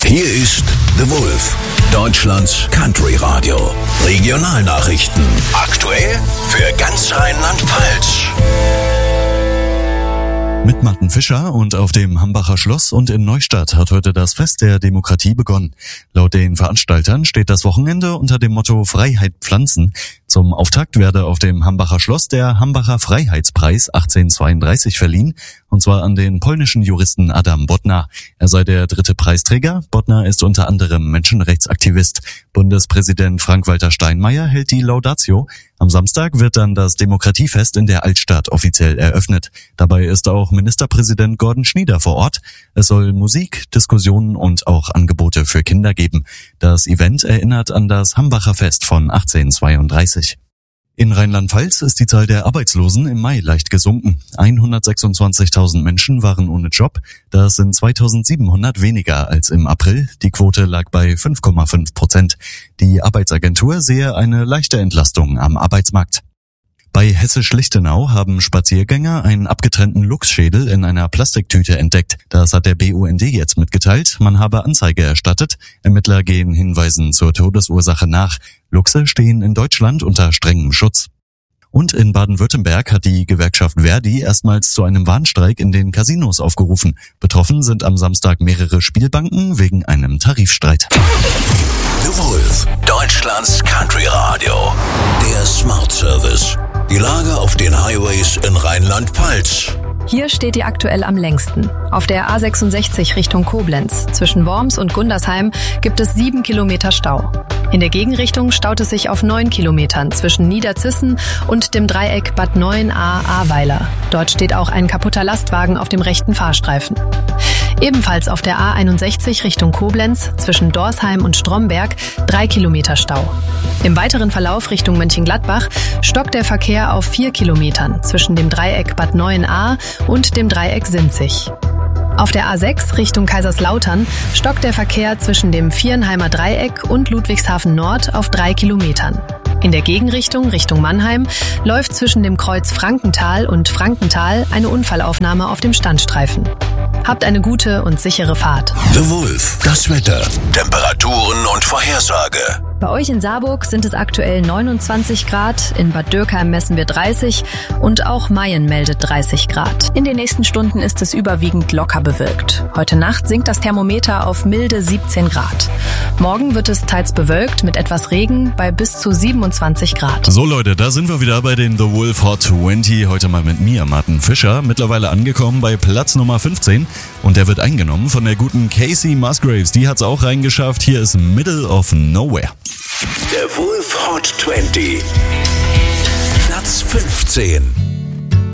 Hier ist The Wolf, Deutschlands Country Radio. Regionalnachrichten. Aktuell für ganz Rheinland-Pfalz. Mit Martin Fischer und auf dem Hambacher Schloss und in Neustadt hat heute das Fest der Demokratie begonnen. Laut den Veranstaltern steht das Wochenende unter dem Motto Freiheit pflanzen. Zum Auftakt werde auf dem Hambacher Schloss der Hambacher Freiheitspreis 1832 verliehen, und zwar an den polnischen Juristen Adam Bodnar. Er sei der 3. Preisträger. Bodnar ist unter anderem Menschenrechtsaktivist. Bundespräsident Frank-Walter Steinmeier hält die Laudatio. Am Samstag wird dann das Demokratiefest in der Altstadt offiziell eröffnet. Dabei ist auch Ministerpräsident Gordon Schnieder vor Ort. Es soll Musik, Diskussionen und auch Angebote für Kinder geben. Das Event erinnert an das Hambacher Fest von 1832. In Rheinland-Pfalz ist die Zahl der Arbeitslosen im Mai leicht gesunken. 126.000 Menschen waren ohne Job. Das sind 2.700 weniger als im April. Die Quote lag bei 5,5%. Die Arbeitsagentur sehe eine leichte Entlastung am Arbeitsmarkt. Bei Hessisch-Lichtenau haben Spaziergänger einen abgetrennten Luchsschädel in einer Plastiktüte entdeckt. Das hat der BUND jetzt mitgeteilt. Man habe Anzeige erstattet. Ermittler gehen Hinweisen zur Todesursache nach. Luchse stehen in Deutschland unter strengem Schutz. Und in Baden-Württemberg hat die Gewerkschaft Verdi erstmals zu einem Warnstreik in den Casinos aufgerufen. Betroffen sind am Samstag mehrere Spielbanken wegen einem Tarifstreit. The Wolf, Deutschlands Country Radio. Der Smart Service. Die Lage auf den Highways in Rheinland-Pfalz. Hier steht die aktuell am längsten. Auf der A66 Richtung Koblenz. Zwischen Worms und Gundersheim gibt es 7 Kilometer Stau. In der Gegenrichtung staut es sich auf 9 Kilometern zwischen Niederzissen und dem Dreieck Bad 9a-Ahrweiler. Dort steht auch ein kaputter Lastwagen auf dem rechten Fahrstreifen. Ebenfalls auf der A61 Richtung Koblenz zwischen Dorsheim und Stromberg 3 Kilometer Stau. Im weiteren Verlauf Richtung Mönchengladbach stockt der Verkehr auf 4 Kilometern zwischen dem Dreieck Bad 9a und dem Dreieck Sinzig. Auf der A6 Richtung Kaiserslautern stockt der Verkehr zwischen dem Vierenheimer Dreieck und Ludwigshafen Nord auf 3 Kilometern. In der Gegenrichtung Richtung Mannheim läuft zwischen dem Kreuz Frankenthal und Frankenthal eine Unfallaufnahme auf dem Standstreifen. Habt eine gute und sichere Fahrt. The Wolf, das Wetter, Temperaturen und Vorhersage. Bei euch in Saarburg sind es aktuell 29 Grad, in Bad Dürkheim messen wir 30 und auch Mayen meldet 30 Grad. In den nächsten Stunden ist es überwiegend locker bewölkt. Heute Nacht sinkt das Thermometer auf milde 17 Grad. Morgen wird es teils bewölkt mit etwas Regen bei bis zu 27 Grad. So Leute, da sind wir wieder bei den The Wolf Hot 20. Heute mal mit mir, Martin Fischer. Mittlerweile angekommen bei Platz Nummer 15. Und der wird eingenommen von der guten Casey Musgraves. Die hat's auch reingeschafft. Hier ist Middle of Nowhere. Der Wolf Hot 20. Platz 15.